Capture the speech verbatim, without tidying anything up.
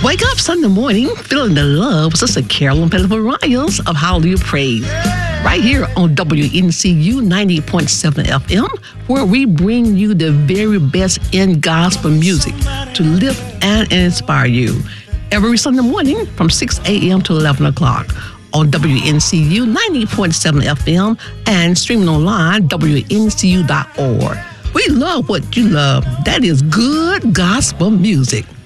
Wake up Sunday morning feeling the love with Sister Carolyn Pettiford-Riles of Hallelujah Praise. Right here on W N C U ninety point seven F M, where we bring you the very best in gospel music to lift and inspire you. Every Sunday morning from six a.m. to eleven o'clock on W N C U ninety point seven F M and streaming online, W N C U dot org. We love what you love. That is good gospel music.